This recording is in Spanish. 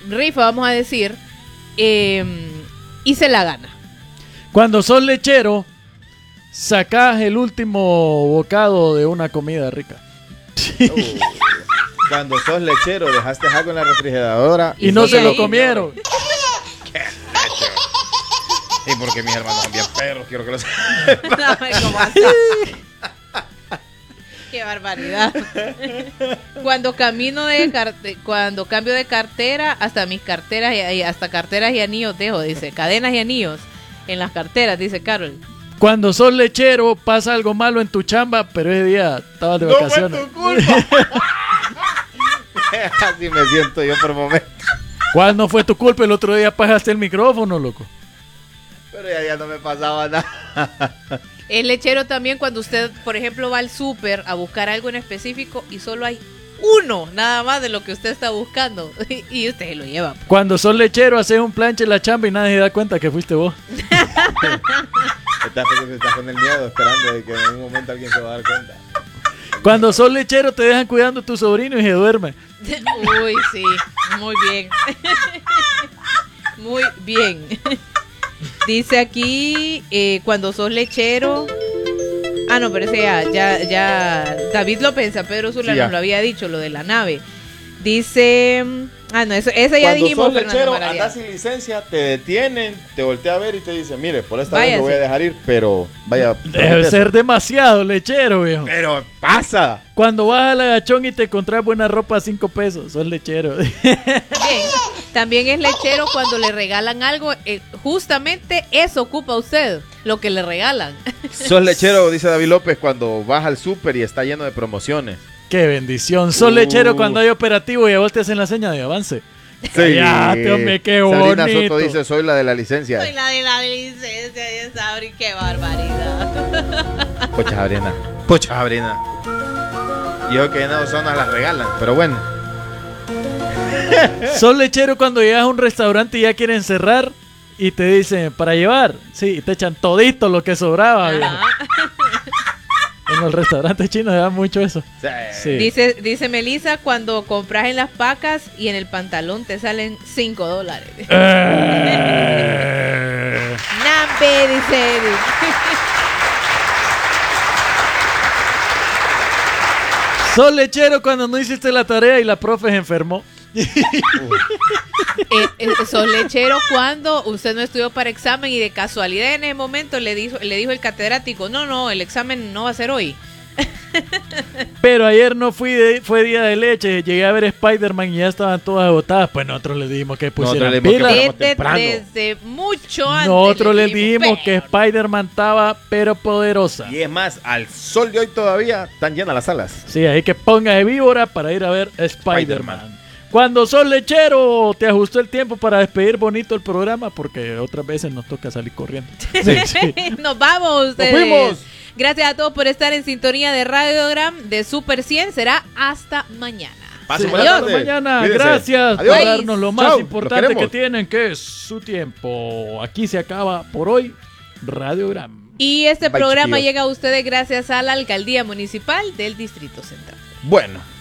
rifa, vamos a decir, y se la gana. Cuando sos lechero, sacás el último bocado de una comida rica. Cuando sos lechero, dejaste algo en la refrigeradora y no se lo comieron. ¡Qué leche! Y porque mis hermanos son bien perros, quiero que lo sepan. No, ¿cómo así? Qué barbaridad. Cuando cambio de cartera, hasta mis carteras y hasta carteras y anillos dejo, dice, cadenas y anillos en las carteras, dice Carol. Cuando sos lechero, pasa algo malo en tu chamba, pero ese día estabas de vacaciones. ¡No fue tu culpa! Así me siento yo por momento. ¿Cuál no fue tu culpa? El otro día apagaste el micrófono, loco. Pero ya no me pasaba nada. Es lechero también cuando usted, por ejemplo, va al súper a buscar algo en específico y solo hay uno nada más de lo que usted está buscando y usted se lo lleva. Cuando sos lechero, haces un planche en la chamba y nadie se da cuenta que fuiste vos. Estás con el miedo esperando de que en algún momento alguien se va a dar cuenta. Cuando sos lechero, te dejan cuidando a tu sobrino y se duerme. Uy, sí, muy bien. Muy bien. Dice aquí, cuando sos lechero... Ah, no, pero ese ya David lo piensa, Pedro Zula nos lo había dicho, lo de la nave. Dice... Ah, no, ese ya dijimos. Cuando sos lechero, andás sin licencia, te detienen, te voltea a ver y te dicen, mire, por esta vez lo voy a dejar ir, pero vaya... Debe ser demasiado lechero, viejo. Pero pasa. Cuando vas al agachón y te encontrás buena ropa a 5 pesos, sos lechero. Bien, también es lechero cuando le regalan algo, justamente eso ocupa usted, lo que le regalan. Sos lechero, dice David López, cuando vas al súper y está lleno de promociones. ¡Qué bendición! Sos lechero cuando hay operativo y a vos te hacen la seña de avance. Sí. Cállate, hombre, qué Sabrina bonito. Soto dice, soy la de la licencia. Soy la de la licencia, Sabri, qué barbaridad. Pucha, Sabrina. Yo que no son, las regalan, pero bueno. Sos lechero cuando llegas a un restaurante y ya quieren cerrar y te dicen, para llevar. Sí, y te echan todito lo que sobraba. En el restaurante chino se da mucho eso. Sí. Dice Melissa, cuando compras en las pacas y en el pantalón te salen $5. Nambe, dice Eric. Sos lechero cuando no hiciste la tarea y la profe se enfermó. Sos lechero cuando usted no estudió para examen y de casualidad en ese momento le dijo el catedrático, no, el examen no va a ser hoy. Pero ayer no fue día de leche, llegué a ver Spider-Man y ya estaban todas agotadas. Pues nosotros les dijimos que pusieran pilas. Desde mucho antes. Nosotros les dijimos que Spider-Man estaba pero poderosa. Y es más, al sol de hoy todavía están llenas las salas. Sí, ahí que ponga de víbora para ir a ver Spider-Man. Cuando sos lechero, te ajustó el tiempo para despedir bonito el programa, porque otras veces nos toca salir corriendo. Sí. Nos vamos ustedes. Nos fuimos. Gracias a todos por estar en sintonía de Radiogram de Super 100. Será hasta mañana. Hasta mañana. Cuídense. Gracias por darnos lo más importante que tienen, que es su tiempo. Aquí se acaba por hoy Radiogram. Y este programa llega a ustedes gracias a la Alcaldía Municipal del Distrito Central. Bueno.